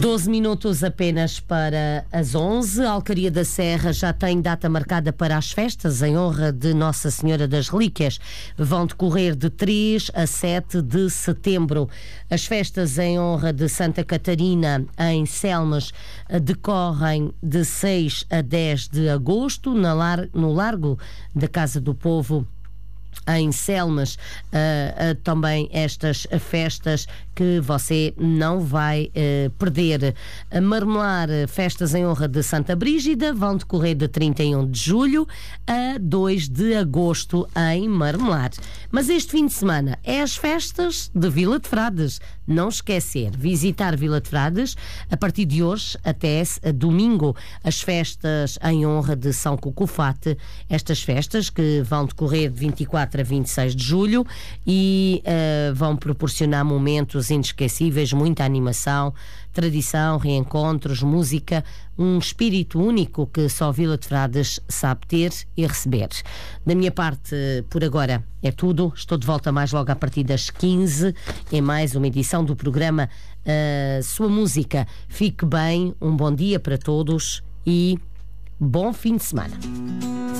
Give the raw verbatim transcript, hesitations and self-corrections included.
doze minutos apenas para as onze. A Alcaria da Serra já tem data marcada para as festas em honra de Nossa Senhora das Relíquias. Vão decorrer de três a sete de setembro. As festas em honra de Santa Catarina em Selmas decorrem de seis a dez de agosto na lar- no Largo da Casa do Povo. Em Selmas, uh, uh, também estas festas que você não vai uh, perder. A Marmelar, festas em honra de Santa Brígida, vão decorrer de trinta e um de julho a dois de agosto em Marmelar. Mas este fim de semana é as festas de Vila de Frades. Não esquecer, visitar Vila de Frades a partir de hoje até domingo. As festas em honra de São Cucufate, estas festas que vão decorrer de vinte e quatro a vinte e seis de julho e uh, vão proporcionar momentos inesquecíveis, muita animação, tradição, reencontros, música, um espírito único que só Vila de Frades sabe ter e receber. Da minha parte, por agora, é tudo. Estou de volta mais logo a partir das quinze em mais uma edição do programa uh, Sua Música. Fique bem, um bom dia para todos e bom fim de semana.